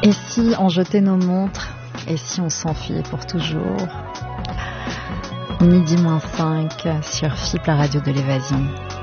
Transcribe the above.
Et si on jetait nos montres? Et si on s'enfuyait pour toujours? Midi -5 sur FIP, la radio de l'évasion.